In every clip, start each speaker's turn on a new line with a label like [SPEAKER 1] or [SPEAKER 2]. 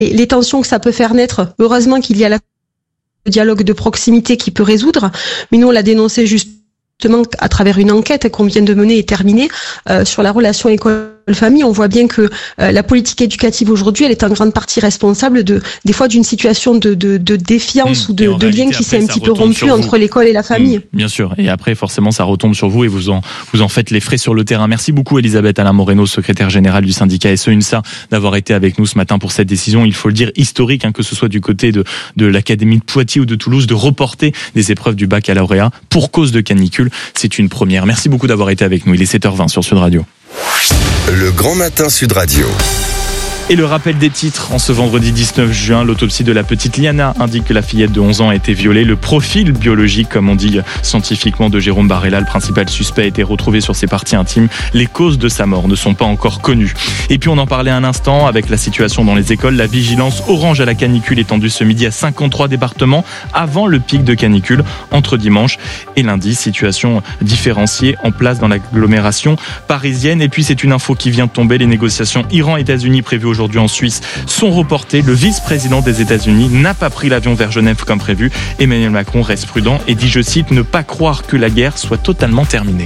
[SPEAKER 1] les tensions que ça peut faire naître. Heureusement qu'il y a le dialogue de proximité qui peut résoudre, mais nous on l'a dénoncé justement à travers une enquête qu'on vient de mener et terminer sur la relation école-famille. On voit bien que la politique éducative aujourd'hui, elle est en grande partie responsable des fois d'une situation de défiance ou de lien qui s'est un petit peu rompu entre l'école et la famille.
[SPEAKER 2] Bien sûr. Et après, forcément, ça retombe sur vous et vous en faites les frais sur le terrain. Merci beaucoup, Elisabeth Alain Moreno, secrétaire générale du syndicat SE-UNSA, d'avoir été avec nous ce matin pour cette décision, il faut le dire, historique, que ce soit du côté de l'Académie de Poitiers ou de Toulouse, de reporter des épreuves du baccalauréat pour cause de canicule. C'est une première. Merci beaucoup d'avoir été avec nous. Il est 7h20 sur Sud Radio.
[SPEAKER 3] Le Grand Matin Sud Radio.
[SPEAKER 2] Et le rappel des titres, en ce vendredi 19 juin, l'autopsie de la petite Liana indique que la fillette de 11 ans a été violée. Le profil biologique, comme on dit scientifiquement, de Jérôme Barella, le principal suspect, a été retrouvé sur ses parties intimes. Les causes de sa mort ne sont pas encore connues. Et puis on en parlait un instant avec la situation dans les écoles. La vigilance orange à la canicule étendue ce midi à 53 départements avant le pic de canicule entre dimanche et lundi. Situation différenciée en place dans l'agglomération parisienne. Et puis c'est une info qui vient de tomber. Les négociations Iran-États-Unis prévues aujourd'hui en Suisse sont reportées. Le vice-président des États-Unis n'a pas pris l'avion vers Genève comme prévu. Emmanuel Macron reste prudent et dit, je cite, ne pas croire que la guerre soit totalement terminée.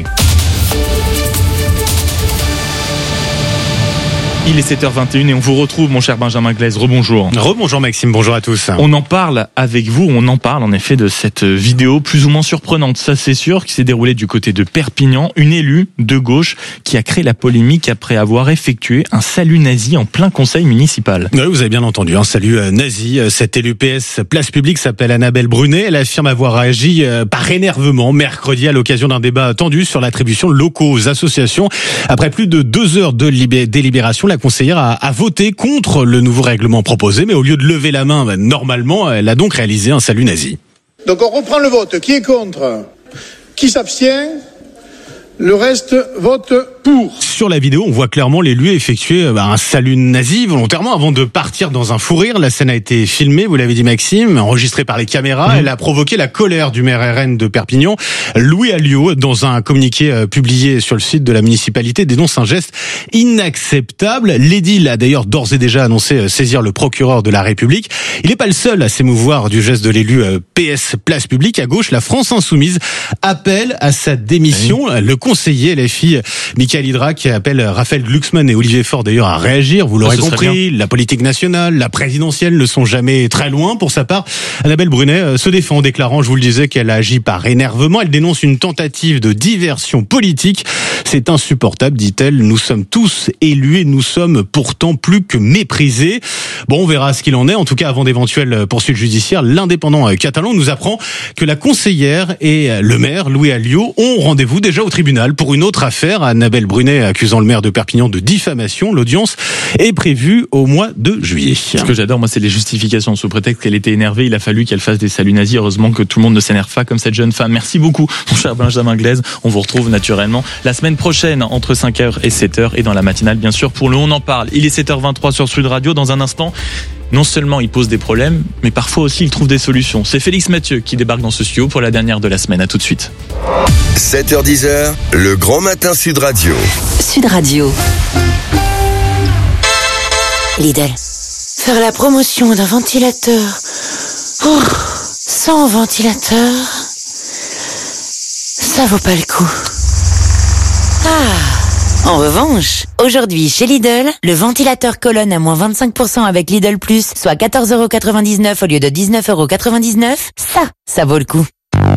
[SPEAKER 2] Il est 7h21 et on vous retrouve, mon cher Benjamin Glaise. Rebonjour.
[SPEAKER 4] Rebonjour Maxime, bonjour à tous.
[SPEAKER 2] On en parle avec vous, on en parle en effet de cette vidéo plus ou moins surprenante, ça c'est sûr, qui s'est déroulée du côté de Perpignan. Une élue de gauche qui a créé la polémique après avoir effectué un salut nazi en plein conseil municipal.
[SPEAKER 4] Oui, vous avez bien entendu, un salut nazi. Cette élue PS Place Publique s'appelle Annabelle Brunet. Elle affirme avoir agi par énervement mercredi à l'occasion d'un débat tendu sur l'attribution de locaux aux associations. Après plus de 2 heures de délibération, la conseillère a voté contre le nouveau règlement proposé, mais au lieu de lever la main, normalement, elle a donc réalisé un salut nazi.
[SPEAKER 5] Donc on reprend le vote. Qui est contre ? Qui s'abstient ? Le reste vote pour.
[SPEAKER 4] Sur la vidéo, on voit clairement l'élu effectuer un salut nazi volontairement avant de partir dans un fou rire. La scène a été filmée, vous l'avez dit Maxime, enregistrée par les caméras. Elle a provoqué la colère du maire RN de Perpignan. Louis Alliot, dans un communiqué publié sur le site de la municipalité, dénonce un geste inacceptable. L'édile a d'ailleurs d'ores et déjà annoncé saisir le procureur de la République. Il n'est pas le seul à s'émouvoir du geste de l'élu PS Place Publique. À gauche, la France Insoumise appelle à sa démission. Le conseiller LFI Michael Hydrac appelle Raphaël Glucksmann et Olivier Faure d'ailleurs à réagir. Vous l'aurez compris, la politique nationale, la présidentielle ne sont jamais très loin. Pour sa part, Annabelle Brunet se défend en déclarant, je vous le disais, qu'elle a agi par énervement. Elle dénonce une tentative de diversion politique. C'est insupportable, dit-elle. Nous sommes tous élus et nous sommes pourtant plus que méprisés. Bon, on verra ce qu'il en est. En tout cas, avant d'éventuelles poursuites judiciaires, l'indépendant catalan nous apprend que la conseillère et le maire, Louis Alliot, ont rendez-vous déjà au tribunal pour une autre affaire. Annabelle Brunet accusant le maire de Perpignan de diffamation. L'audience est prévue au mois de juillet.
[SPEAKER 2] Ce que j'adore, moi, c'est les justifications. Sous prétexte qu'elle était énervée, il a fallu qu'elle fasse des saluts nazis. Heureusement que tout le monde ne s'énerve pas comme cette jeune femme. Merci beaucoup, mon cher Benjamin Glaise. On vous retrouve naturellement la semaine prochaine entre 5h et 7h et dans la matinale, bien sûr, pour le On en parle. Il est 7h23 sur Sud Radio. Dans un instant, non seulement il pose des problèmes, mais parfois aussi il trouve des solutions. C'est Félix Mathieu qui débarque dans ce studio pour la dernière de la semaine. À tout de suite.
[SPEAKER 3] 7h10, le Grand Matin Sud Radio.
[SPEAKER 6] Sud Radio. Lidl. Faire la promotion d'un ventilateur. Sans ventilateur, ça vaut pas le coup. En revanche, aujourd'hui chez Lidl, le ventilateur colonne à moins 25% avec Lidl Plus, soit 14,99€ au lieu de 19,99€, ça vaut le coup.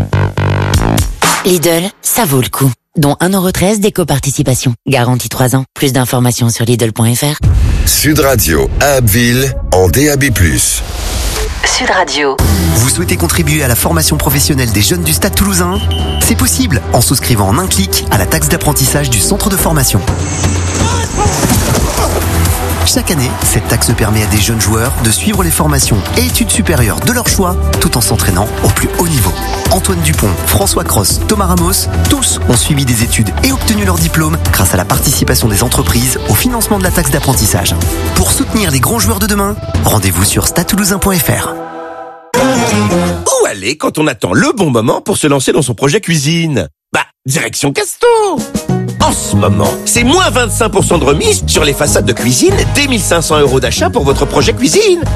[SPEAKER 6] Lidl, ça vaut le coup. Dont 1,13€ d'éco-participation. Garantie 3 ans. Plus d'informations sur Lidl.fr.
[SPEAKER 3] Sud Radio à Abbeville en DAB+.
[SPEAKER 6] Sud Radio.
[SPEAKER 7] Vous souhaitez contribuer à la formation professionnelle des jeunes du Stade Toulousain ? C'est possible en souscrivant en un clic à la taxe d'apprentissage du centre de formation. Chaque année, cette taxe permet à des jeunes joueurs de suivre les formations et études supérieures de leur choix, tout en s'entraînant au plus haut niveau. Antoine Dupont, François Cross, Thomas Ramos, tous ont suivi des études et obtenu leur diplôme grâce à la participation des entreprises au financement de la taxe d'apprentissage. Pour soutenir les grands joueurs de demain, rendez-vous sur stadetoulousain.fr.
[SPEAKER 8] Où aller quand on attend le bon moment pour se lancer dans son projet cuisine ? Direction Casto. En ce moment, c'est moins 25% de remise sur les façades de cuisine, dès 1 500€ d'achat pour votre projet cuisine.